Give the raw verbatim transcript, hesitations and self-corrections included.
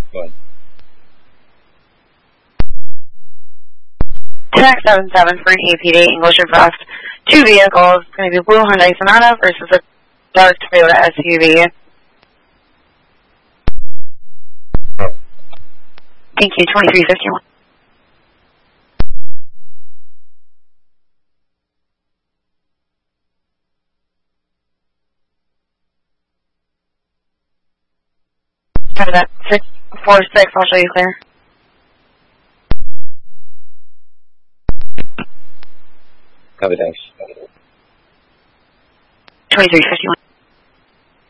Go ahead. Tax seven seven for A P D, English Fast. Two vehicles, going to be blue Hyundai Sonata versus a dark Toyota S U V. Thank you, twenty-three fifty-one. Copy that. six four six, I'll show you clear. Copy, thanks. twenty-three fifty-one.